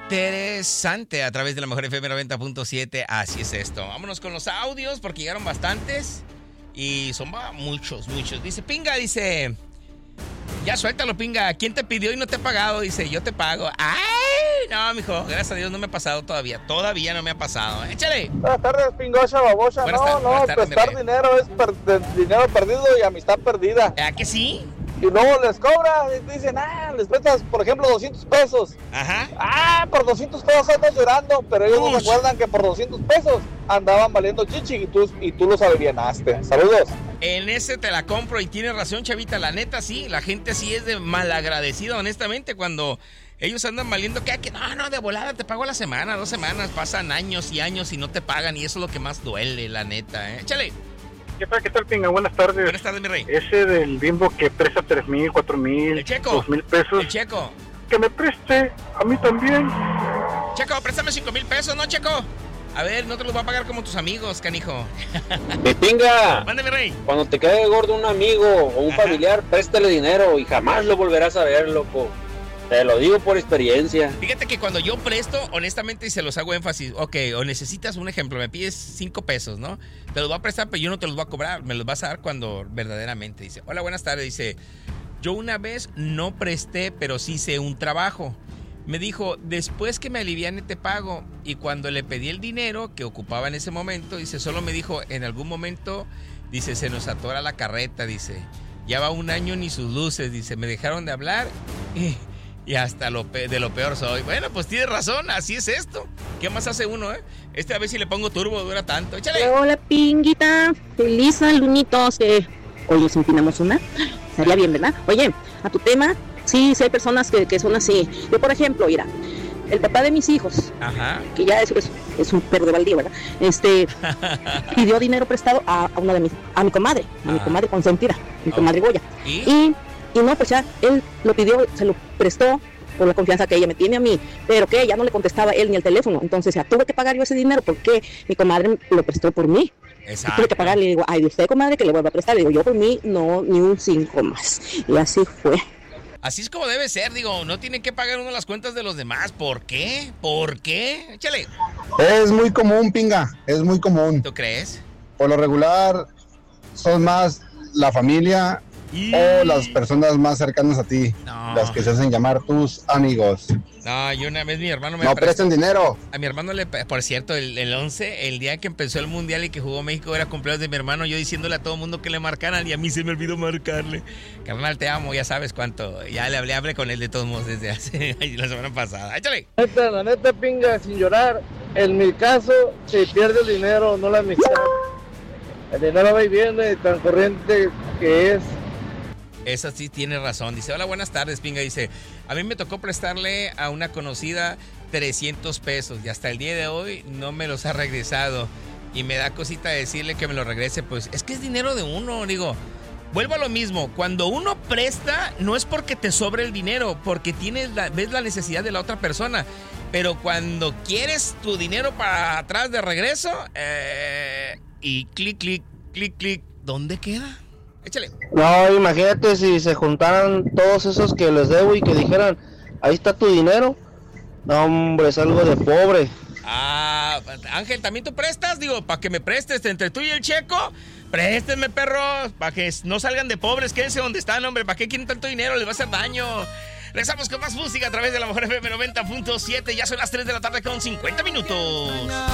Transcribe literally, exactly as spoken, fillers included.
interesante a través de la mejor F M noventa punto siete. Así es esto. Vámonos con los audios porque llegaron bastantes y son muchos, muchos. Dice Pinga, dice, ya suéltalo, Pinga. ¿Quién te pidió y no te ha pagado? Dice, yo te pago. ¡Ay! No, mijo, gracias a Dios no me ha pasado todavía. Todavía no me ha pasado. Échale. Buenas tardes, Pingocha, babocha. Buenas no, tardes, no, buenas tardes, prestar mire. dinero es per- de- dinero perdido y amistad perdida. ¿A que sí? Y luego les cobra, y dicen, ah, les prestas, por ejemplo, doscientos pesos. Ajá. Ah, por doscientos pesos andas llorando, pero ellos no Ush. se acuerdan que por doscientos pesos andaban valiendo chichi y tú, y tú los alivianaste. Saludos. En ese te la compro y tienes razón, chavita. La neta, sí. La gente sí es de malagradecida, honestamente, cuando ellos andan valiendo que, que no, no, de volada te pago la semana, dos semanas. Pasan años y años y no te pagan y eso es lo que más duele, la neta, ¿eh? Échale. ¿Qué tal, qué tal, Pinga? Buenas tardes. Buenas tardes, mi rey. Ese del Bimbo que presta tres mil, cuatro mil, El Checo. dos mil pesos. El Checo. Que me preste a mí también. Checo, préstame cinco mil pesos, ¿no, Checo? A ver, no te los voy a pagar como tus amigos, canijo. Mi Pinga, Mándeme, rey. cuando te quede gordo un amigo o un Ajá. familiar, préstale dinero y jamás lo volverás a ver, loco. Te lo digo por experiencia. Fíjate que cuando yo presto, honestamente, y se los hago énfasis, ok, o necesitas un ejemplo, me pides cinco pesos, ¿no? Te los voy a prestar, pero yo no te los voy a cobrar, me los vas a dar cuando verdaderamente. Dice, hola, buenas tardes, dice, yo una vez no presté, pero sí hice un trabajo. Me dijo, después que me aliviane te pago. Y cuando le pedí el dinero que ocupaba en ese momento, dice, solo me dijo, en algún momento, dice, se nos atora la carreta, dice, ya va un año ni sus luces, dice, me dejaron de hablar y... Y hasta lo pe- de lo peor soy. Bueno, pues tienes razón, así es esto. ¿Qué más hace uno, eh? Este a ver si le pongo turbo, dura tanto. Échale. Hola, Pinguita. Feliz lunitos. Eh, oye, si empinamos una, estaría bien, ¿verdad? Oye, a tu tema, sí, sí hay personas que, que son así. Yo, por ejemplo, mira, el papá de mis hijos, Ajá. que ya es, es, es un perro de baldío, ¿verdad? Este, pidió dinero prestado a, a una de mis, a mi comadre, a mi Ah. comadre consentida, mi Oh. comadre Goya. ¿Y? Y, y no, pues ya, él lo pidió, se lo prestó por la confianza que ella me tiene a mí, pero que ya no le contestaba él ni el teléfono. Entonces ya tuve que pagar yo ese dinero porque mi comadre lo prestó por mí. Y Exacto. tuve que pagarle, le digo, ay, de usted, comadre, que le vuelva a prestar. Le digo, yo por mí, no, ni un cinco más. Y así fue. Así es como debe ser, digo, no tiene que pagar uno las cuentas de los demás. ¿Por qué? ¿Por qué? Échale. Es muy común, Pinga, es muy común. ¿Tú crees? Por lo regular, son más la familia Y... o las personas más cercanas a ti, No. las que se hacen llamar tus amigos. No, yo una vez mi hermano me No prestó- presten dinero. A mi hermano le... Por cierto, el, el once, el día que empezó el mundial y que jugó México era cumpleaños de mi hermano, yo diciéndole a todo el mundo que le marcaran y a mí se me olvidó marcarle. Carnal, te amo, ya sabes cuánto. Ya le hablé, hablé con él de todos modos desde hace la semana pasada. Échale. Neta, la neta, Pinga, sin llorar, en mi caso, se pierde el dinero, no la amistad. El dinero va y viene, tan corriente que es. Esa sí tiene razón. Dice, hola, buenas tardes, Pinga. Dice, a mí me tocó prestarle a una conocida trescientos pesos y hasta el día de hoy no me los ha regresado. Y me da cosita decirle que me lo regrese. Pues es que es dinero de uno, digo. Vuelvo a lo mismo. Cuando uno presta, no es porque te sobre el dinero, porque tienes la, ves la necesidad de la otra persona. Pero cuando quieres tu dinero para atrás de regreso, eh, y clic, clic, clic, clic, ¿dónde queda? Échale. No, imagínate si se juntaran todos esos que les debo y que dijeran, ahí está tu dinero. No, hombre, es algo de pobre. Ah, Ángel, ¿también tú prestas? Digo, para que me prestes entre tú y el Checo. Préstenme, perros, para que no salgan de pobres. Quédense donde están, hombre. ¿Para qué quieren tanto dinero? Les va a hacer daño. Regresamos con más música a través de la mejor F M noventa punto siete. Ya son las tres de la tarde con cincuenta minutos.